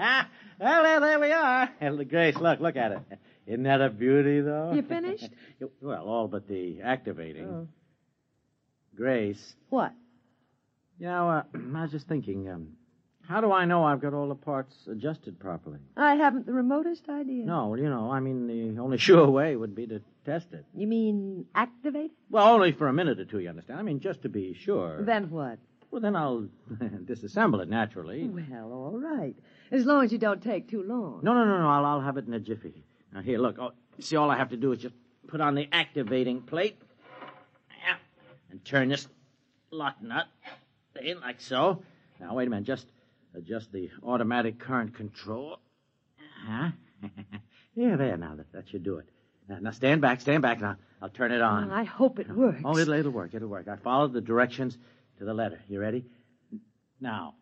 Well, there we are. Grace, look at it. Isn't that a beauty, though? You finished? Well, all but the activating. Oh. Grace. What? I was just thinking, how do I know I've got all the parts adjusted properly? I haven't the remotest idea. No, the only sure way would be to test it. You mean activate? Well, only for a minute or two, you understand? Just to be sure. Then what? Well, then I'll disassemble it, naturally. Well, all right. As long as you don't take too long. No. I'll have it in a jiffy. Now, here, look. Oh, see, all I have to do is just put on the activating plate. Yeah. And turn this lock nut in like so. Now, wait a minute. Just adjust the automatic current control. Huh? Yeah, there. Now, that should do it. Now, stand back, and I'll turn it on. I hope it works. Oh, it'll work. I followed the directions to the letter. You ready? Now.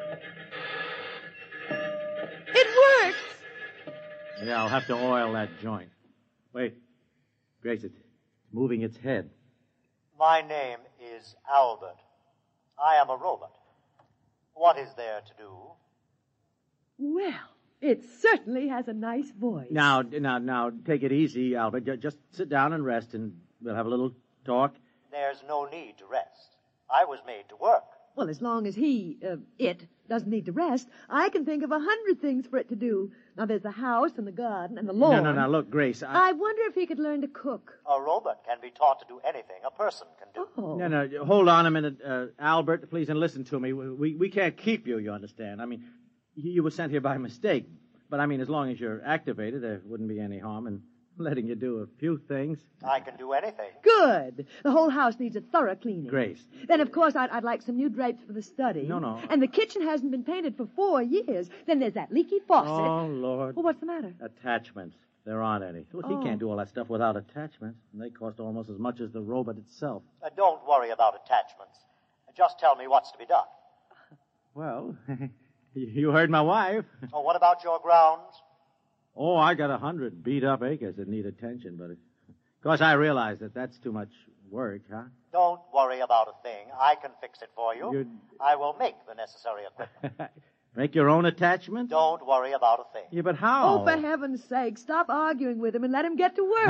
It works! Yeah, I'll have to oil that joint. Wait. Grace, it's moving its head. My name is Albert. I am a robot. What is there to do? Well, it certainly has a nice voice. Now, take it easy, Albert. Just sit down and rest, and we'll have a little talk. There's no need to rest. I was made to work. Well, as long as it doesn't need to rest, I can think of 100 things for it to do. Now, there's the house and the garden and the lawn. No, look, Grace, I wonder if he could learn to cook. A robot can be taught to do anything a person can do. Oh. No, hold on a minute, Albert, please, and listen to me. We can't keep you, you understand. You were sent here by mistake. But, as long as you're activated, there wouldn't be any harm in letting you do a few things. I can do anything. Good. The whole house needs a thorough cleaning. Grace. Then, of course, I'd like some new drapes for the study. No. And the kitchen hasn't been painted for 4 years. Then there's that leaky faucet. Oh, Lord. Well, what's the matter? Attachments. There aren't any. Look, he can't do all that stuff without attachments. And they cost almost as much as the robot itself. Don't worry about attachments. Just tell me what's to be done. Well, you heard my wife. Oh, what about your grounds? Oh, I got 100 beat-up acres that need attention, but of course I realize that that's too much work, huh? Don't worry about a thing. I can fix it for you. I will make the necessary equipment. Make your own attachment? Don't worry about a thing. Yeah, but how? Oh, for heaven's sake, stop arguing with him and let him get to work.